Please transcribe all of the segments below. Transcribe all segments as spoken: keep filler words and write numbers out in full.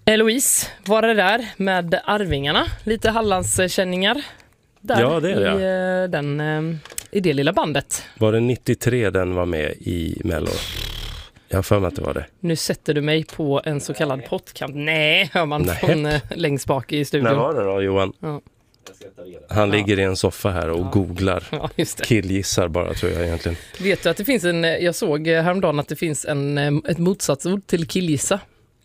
Eloise var det där med Arvingarna. Lite Hallandskänningar där ja, det är det. I, uh, den, uh, i det lilla bandet. Var det nittiotre den var med i Mello? Jag har för mig att det var det. Nu sätter du mig på en så kallad pottkamp. Nej, hör man Nej. från uh, längst bak i studion. När var det då, Johan? Ja. Han ligger i en soffa här och ja. googlar. Ja, just det. Killgissar bara, tror jag egentligen. Vet du att det finns en, jag såg häromdagen att det finns en, ett motsatsord till killgissa.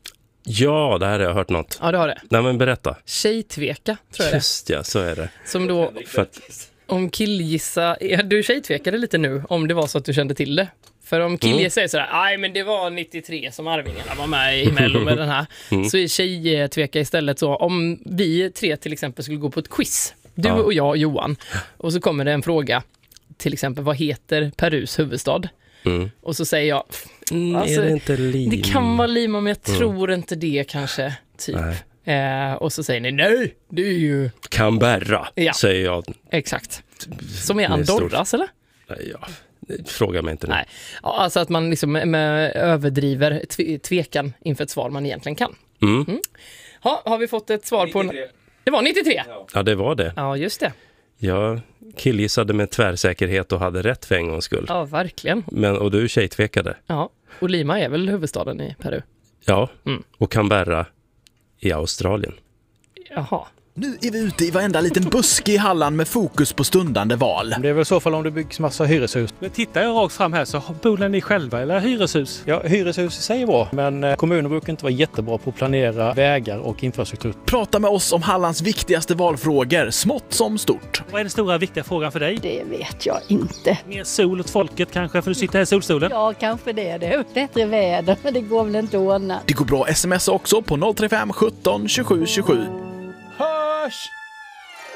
Ja, det här har jag hört något. Ja, det har det. Nej, men berätta. Tjejtveka, tror jag. Just ja, så är det. Som då, För att, om killgissa, du tjejtvekade lite nu om det var så att du kände till det. För om killgissa mm. är sådär, nej men det var nittiotre som Arvingarna var med i Mello med den här. Mm. Så är tjejtveka istället så, om vi tre till exempel skulle gå på ett quiz, du ja. och jag Johan, och så kommer det en fråga, till exempel, vad heter Perus huvudstad? Mm. Och så säger jag, mm, alltså, är det inte Lima? Det kan vara Lima, men jag mm. tror inte det kanske, typ. Eh, och så säger ni, nej, det är ju... Canberra, ja. säger jag. Exakt. Som är Andorras, eller? Nej, ja. Fråga mig inte nu. Nej. Ja, alltså att man liksom med, överdriver tve, tvekan inför ett svar man egentligen kan. Mm. Mm. Ha, har vi fått ett svar nittiotre. På... En... Det var nittiotre? Ja. ja, det var det. Ja, just det. Jag killgissade med tvärsäkerhet och hade rätt för en gångs skull. Ja, verkligen. Men, och du tjejtvekade. Ja, och Lima är väl huvudstaden i Peru? Ja, mm. och Canberra i Australien. Jaha. Nu är vi ute i varenda liten buske i Halland med fokus på stundande val. Det är väl så fall om det byggs massa hyreshus. Men tittar jag rakt fram här så bor ni själva eller hyreshus? Ja, hyreshus säger bra, men kommunen brukar inte vara jättebra på att planera vägar och infrastruktur. Prata med oss om Hallands viktigaste valfrågor, smått som stort. Vad är den stora viktiga frågan för dig? Det vet jag inte. Mer sol åt folket kanske, för du sitter här i solstolen? Ja, kanske det är det. Bättre väder, men det går väl inte att ordna. Det går bra att smsa också på noll tre fem sjutton tjugosju tjugosju. Hörs!